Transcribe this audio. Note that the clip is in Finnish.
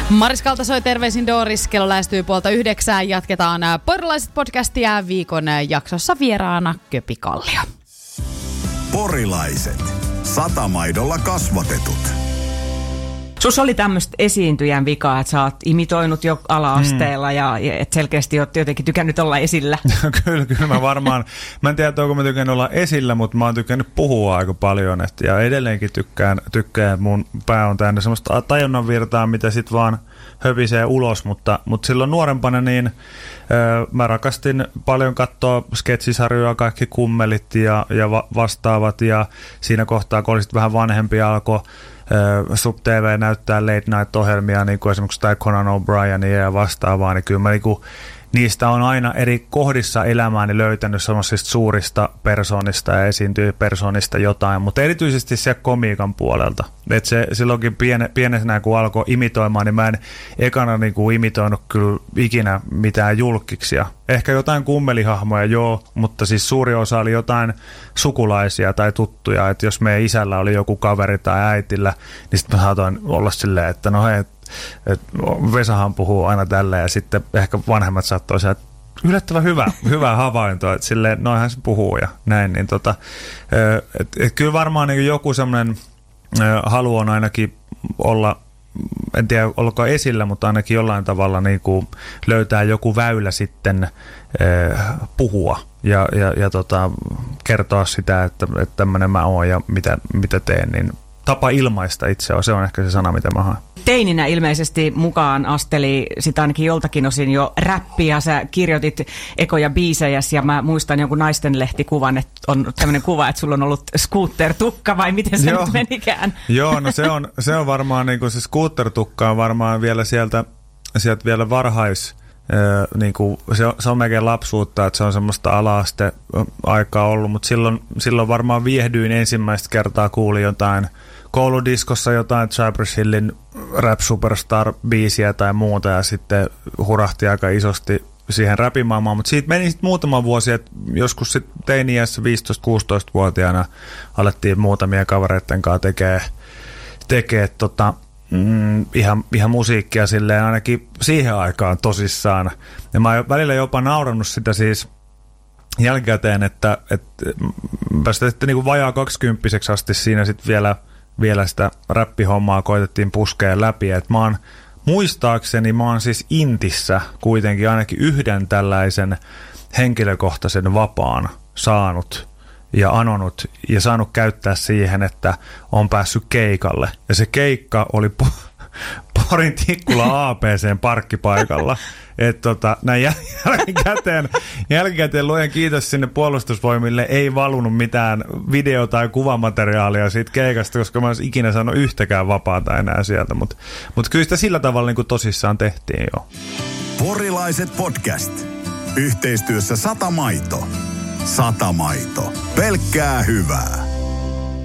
Mariskalta soi terveisin Doris. Kello lähestyy 8:30. Jatketaan Porilaiset podcastia viikon jaksossa vieraana Köpi Kallio. Porilaiset. Satamaidolla kasvatetut. Sus oli tämmöistä esiintyjän vikaa, että sä oot imitoinut jo ala-asteella ja et selkeästi oot jotenkin tykännyt olla esillä. Kyllä mä varmaan, mä en tiedä, onko mä tykännyt olla esillä, mutta mä oon tykännyt puhua aika paljon. Ja edelleenkin tykkään, että mun pää on täynnä semmoista tajunnan virtaa, mitä sit vaan höpisee ulos. Mutta silloin nuorempana niin mä rakastin paljon katsoa sketsisarjoja, kaikki kummelit ja vastaavat. Ja siinä kohtaa, kun olisit vähän vanhempi, alkoi Sub TV näyttää late night-ohjelmia, niin kuin esimerkiksi tämä Conan O'Brienia ja vastaavaa, niin kyllä mä niistä on aina eri kohdissa elämääni löytänyt semmoisista suurista persoonista ja esiintyjäpersoonista jotain, mutta erityisesti se komiikan puolelta. Että se silloinkin pienenä, kun alkoi imitoimaan, niin mä en ekana niin kuin imitoinut kyllä ikinä mitään julkkiksia. Ehkä jotain kummelihahmoja, joo, mutta siis suuri osa oli jotain sukulaisia tai tuttuja, että jos meidän isällä oli joku kaveri tai äitillä, niin sitten mä saatoin olla silleen, että no hei, Vesahan puhuu aina tälleen ja sitten ehkä vanhemmat saattoi sanoa, että yllättävän hyvä havainto, että silleen noinhan se puhuu ja näin, niin kyllä varmaan niin joku semmoinen halu on ainakin olla, en tiedä olko esillä, mutta ainakin jollain tavalla niin kuin löytää joku väylä sitten puhua ja kertoa sitä, että tämmöinen mä oon ja mitä teen, niin tapa ilmaista itseä, se on ehkä se sana, mitä mä haen. Teininä ilmeisesti mukaan asteli sitä ainakin joltakin osin jo räppiä. Sä kirjoitit ekoja biisejä ja mä muistan jonkun naistenlehtikuvan, että on tämmöinen kuva, että sulla on ollut scooter-tukka vai miten se nyt menikään? Joo, no se on varmaan niin kuin se scooter-tukka on varmaan vielä sieltä vielä varhais. Niin kuin, se on melkein lapsuutta, että se on semmoista ala-aste-aikaa ollut, mutta silloin varmaan viehdyin ensimmäistä kertaa, kuulin jotain kouludiskossa jotain Cypress Hillin Rap Superstar-biisiä tai muuta ja sitten hurahti aika isosti siihen räpimaailmaan, mutta siitä meni sitten muutama vuosi, että joskus sitten teini-iässä 15-16-vuotiaana alettiin muutamia kavereiden kanssa tekee ihan musiikkia silleen ainakin siihen aikaan tosissaan. Ja mä oon välillä jopa naurannut sitä siis jälkikäteen, että sitten niin vajaa 20-vuotiaaksi asti siinä sitten vielä sitä räppihommaa koitettiin puskea läpi. Et muistaakseni mä oon siis Intissä kuitenkin ainakin yhden tällaisen henkilökohtaisen vapaan saanut ja anonut ja saanut käyttää siihen, että on päässyt keikalle. Ja se keikka oli Porin Tikkula APC:n parkkipaikalla. Että näin jälkikäteen luojan kiitos sinne Puolustusvoimille, ei valunut mitään video- tai kuvamateriaalia siitä keikasta, koska mä en olisi ikinä saanut yhtäkään vapaata enää sieltä. Mutta kyllä sitä sillä tavalla niin kuin tosissaan tehtiin jo. Porilaiset podcast. Yhteistyössä Satamaito. Satamaito. Pelkkää hyvää.